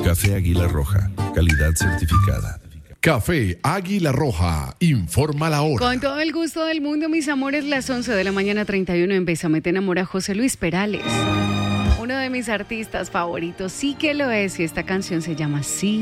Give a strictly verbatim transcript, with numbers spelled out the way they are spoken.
Café Águila Roja, calidad certificada. Café Águila Roja, informa la hora. Con todo el gusto del mundo, mis amores, las once de la mañana, treinta y uno, en Bésame te enamora José Luis Perales. Uno de mis artistas favoritos, sí que lo es, y esta canción se llama Sí